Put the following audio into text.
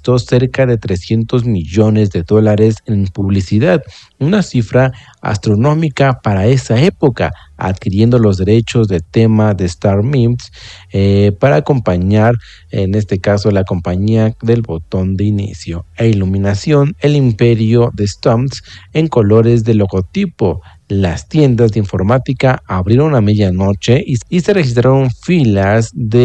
gastó cerca de $300 millones en publicidad, una cifra astronómica para esa época, adquiriendo los derechos de tema de Star Memes para acompañar, en este caso, la compañía del botón de inicio e iluminación, el imperio de Stumps en colores de logotipo. Las tiendas de informática abrieron a medianoche y se registraron filas de